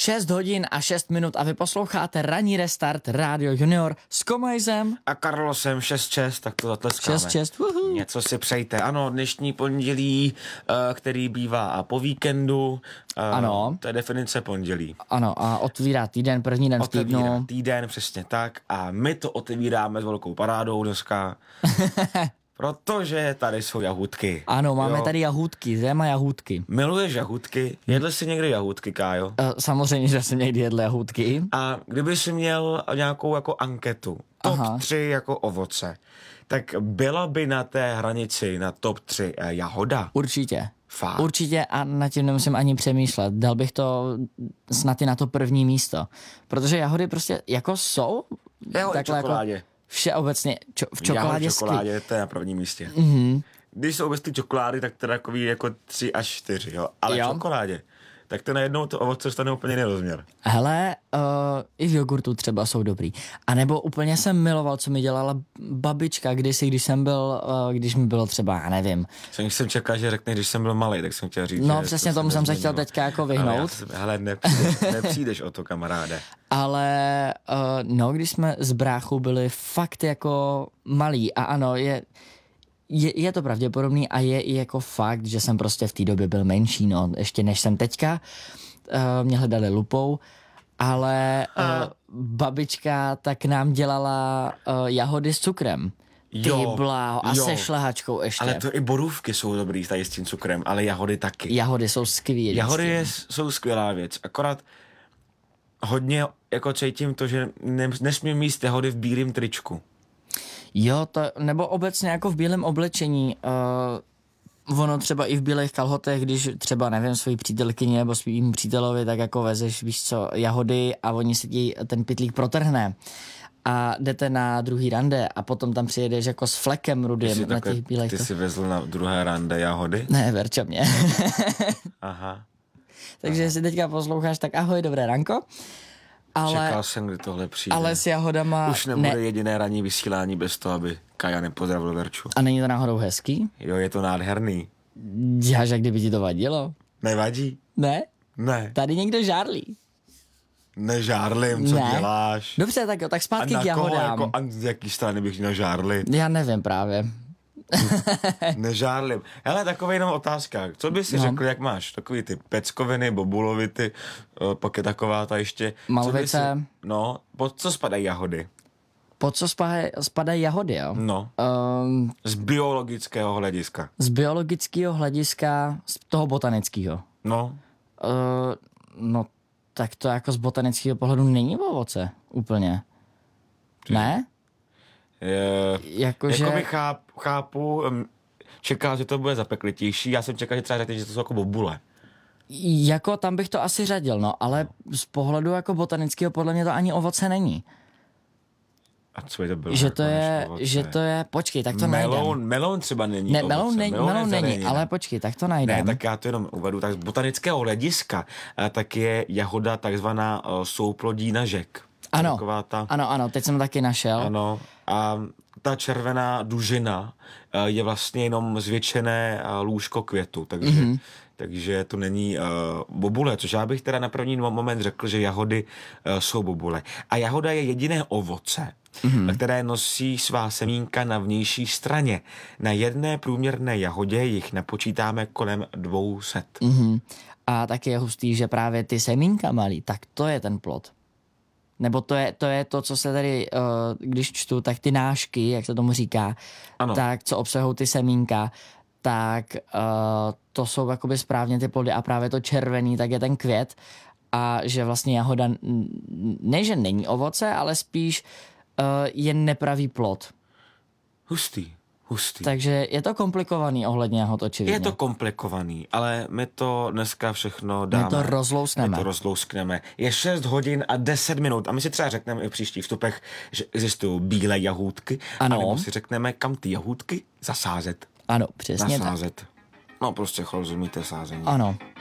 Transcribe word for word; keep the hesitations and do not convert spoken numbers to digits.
šest hodin a šest minut a vy posloucháte ranní restart Radio Junior s Komajzem a Karlosem šest šest, tak to zatleskáme. šest šest, uhu. Něco si přejte. Ano, dnešní pondělí, který bývá a po víkendu. Ano. To je definice pondělí. Ano, a otvírá týden, první den v týdnu. Otevírá týden, přesně tak. A my to otevíráme s velkou parádou dneska. Protože tady jsou jahůdky. Ano, máme jo. tady jahůdky, téma jahůdky. Miluješ jahůdky? Jedl jsi někdy jahůdky, Kájo? Uh, samozřejmě, že jsem někdy jedl jahůdky. A kdyby jsi měl nějakou jako anketu, top Aha. tři jako ovoce, tak byla by na té hranici na top tři jahoda? Určitě. Fakt. Určitě a nad tím nemusím ani přemýšlet. Dal bych to snad i na to první místo. Protože jahody prostě jako jsou. Jo, i čokoládě. Jako všeobecně čo, v čokoládě. Jahod, čokoládě, to je na prvním místě. Mm-hmm. Když jsou bez ty čokolády, tak to je takový jako tři až čtyři, jo. Ale jo. čokoládě, tak to najednou to ovoce stane úplně jiný rozměr. Hele, uh, i v jogurtu třeba jsou dobrý. A nebo úplně jsem miloval, co mi dělala babička kdysi, když jsem byl, uh, když mi bylo třeba, já nevím. Jsem, jsem čekal, že řekne, když jsem byl malý, tak jsem chtěl říct, No že přesně to tomu jsem se nezměnilo. chtěl teďka jako vyhnout. Ale, já, hele, nepřijdeš, nepřijdeš o to, kamaráde. Ale uh, no, když jsme s bráchou byli fakt jako malí a ano, je... Je, je to pravděpodobný a je i jako fakt, že jsem prostě v té době byl menší, no, ještě než jsem teďka. Uh, mě hledali lupou, ale uh, babička tak nám dělala uh, jahody s cukrem. Ty Jo, bláho, a jo. se šlehačkou ještě. Ale to i borůvky jsou dobrý tady s tím cukrem, ale jahody taky. Jahody jsou skvělý. Jahody je, jsou skvělá věc, akorát hodně jako cítím to, že ne, nesmím míst jahody v bílém tričku. Jo, to, nebo obecně jako v bílém oblečení. Uh, ono třeba i v bílých kalhotech, když třeba, nevím, svojí přítelkyni nebo svým přítelovi, tak jako vezeš, víš co, jahody a oni si ti ten pytlík protrhne. A jdete na druhý rande a potom tam přijedeš jako s flekem rudým na takhle, těch bílých. Ty jsi vezl na druhé rande jahody? Ne, Verča mě. Aha. Takže jestli teďka posloucháš, tak ahoj, dobré ranko. Ale, Čekal jsem, kdy tohle přijde. ale s jahodama... Už nebude ne. jediné ranní vysílání bez toho, aby Kaja nepozdravil Verču. A není to náhodou hezký? Jo, je to nádherný. Děláš, jak kdyby ti to vadilo? Nevadí? Ne? Ne. Tady někdo žárlí. Nežárlim, co Ne. děláš? Dobře, tak jo, tak A zpátky na k koho, jahodám. jako, a z jaký strany bych měl žárli? Já nevím právě. Nežárlim. Hele, takový jenom otázka. Co bys si No. řekl, jak máš? Takový ty peckoviny, bobulovity, uh, pak je taková ta ještě... Co Malvice. bys si- No, pod co spadají jahody? Pod co spadají, spadají jahody, jo? No, Um, z biologického hlediska. z biologického hlediska, z toho botanického. No, Uh, no, tak to jako z botanického pohledu není ovoce, úplně. Ne? je, Jakože... jako by cháp, chápu, um, čekal, že to bude zapeklitější. Já jsem čekal, že třeba řekne, že to jsou jako bobule. Jako tam bych to asi řadil, no, ale z pohledu jako botanického podle mě to ani ovoce není. A co by to bylo? Že to jako než je, ovoce? že to je, počkej, tak to melon, najdem. melon třeba není Ne, ovoce. melon, není, Melon je melon není, zelenina. ale počkej, tak to Ne, najdem. tak já to jenom uvedu. Tak z botanického hlediska eh, tak je jahoda takzvaná uh, souplodí žek. Ano, Taková ta, ano, ano, teď jsem taky našel. ano. A ta červená dužina uh, je vlastně jenom zvětšené uh, lůžko květu, takže, mm-hmm. takže to není uh, bobule, což já bych teda na první moment řekl, že jahody uh, jsou bobule. A jahoda je jediné ovoce, mm-hmm. které nosí svá semínka na vnější straně. Na jedné průměrné jahodě jich napočítáme kolem dvou set. Mhm. A taky je hustý, že právě ty semínka malý, tak to je ten plod. Nebo to je to, je to co se tady, uh, když čtu, tak ty nášky, jak se tomu říká, Ano. tak co obsahují ty semínka, tak uh, to jsou jakoby správně ty plody a právě to červený, tak je ten květ a že vlastně jahoda, n- ne že není ovoce, ale spíš uh, je nepravý plod. Hustý, hustý. Takže je to komplikovaný ohledně jahod očividně. Je to komplikovaný, ale my to dneska všechno dáme. My to rozlouskneme. My to rozlouskneme. Je šest hodin a deset minut a my si třeba řekneme i v příštích vstupech, že existují bílé jahůdky, Ano. anebo si řekneme, kam ty jahůdky zasázet. Ano, přesně tak. Nasázet. No prostě rozumíte sázení. Ano.